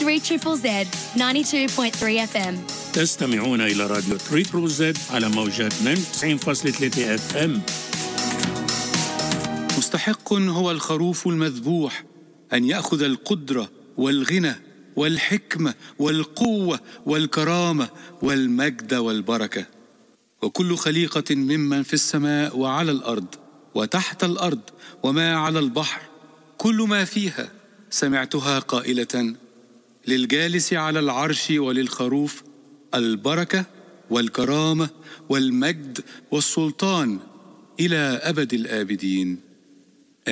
3ZZZ 92.3 FM. تستمعون إلى راديو 3ZZZ على موجات 92.3 FM. مستحق هو الخروف المذبوح أن يأخذ القدرة والغنى والحكمة والقوة والكرامة والمجد والبركة. وكل خليقة ممن في السماء وعلى الأرض وتحت الأرض وما على البحر كل ما فيها سمعتها قائلة: للجالس على العرش وللخروف البركة والكرامة والمجد والسلطان إلى أبد الآبدين.